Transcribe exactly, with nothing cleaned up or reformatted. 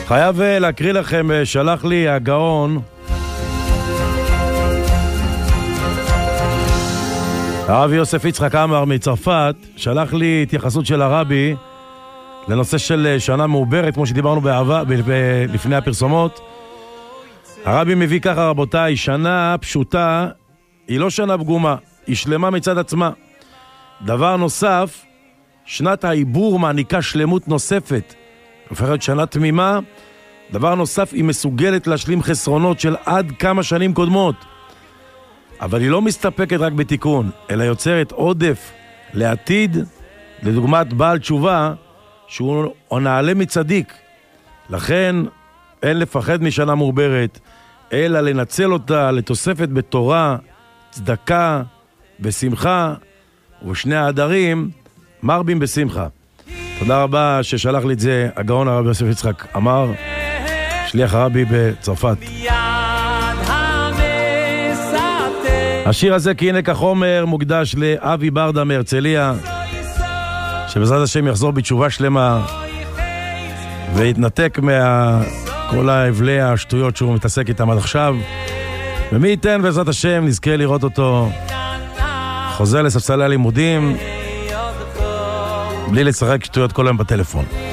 חייב להקריא לכם, שלח לי הגאון הרב יוסף יצחק עמר מצרפת, שלח לי התייחסות של הרבי לנושא של שנה מעוברת, כמו שדיברנו בעבר, לפני הפרסומות. הרבי מביא ככה, רבותיי, שנה פשוטה היא לא שנה פגומה, היא שלמה מצד עצמה. דבר נוסף, שנת העיבור מעניקה שלמות נוספת, הופכת שנה תמימה. דבר נוסף, היא מסוגלת להשלים חסרונות של עד כמה שנים קודמות, אבל היא לא מסתפקת רק בתיקון, אלא יוצרת עודף לעתיד, לדוגמת בעל תשובה שהוא נעלה מצדיק. לכן אין לפחד משנה מעוברת, אלא לנצל אותה לתוספת בתורה, צדקה, בשמחה, ושני העדרים מרבים בשמחה. תודה רבה ששלח לי את זה הגאון הרב יוסף יצחק עמר, שליח הרבי בצרפת. השיר הזה, כי הנה כחומר, מוקדש לאבי ברדה מהרצליה, שבעזרת השם יחזור בתשובה שלמה ויתנתק מכל ההבלי השטויות שהוא מתעסק איתם עד עכשיו, ומי ייתן בעזרת השם נזכה לראות אותו חוזר לספסלי הלימודים בלי לשחק שטויות כל היום בטלפון.